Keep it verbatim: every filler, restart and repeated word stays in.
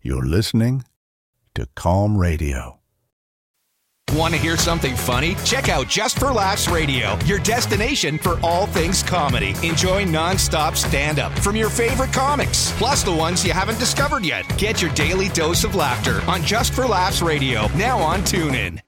You're listening to Calm Radio. Want to hear something funny? Check out Just for Laughs Radio, your destination for all things comedy. Enjoy non-stop stand-up from your favorite comics, plus the ones you haven't discovered yet. Get your daily dose of laughter on Just for Laughs Radio, now on TuneIn.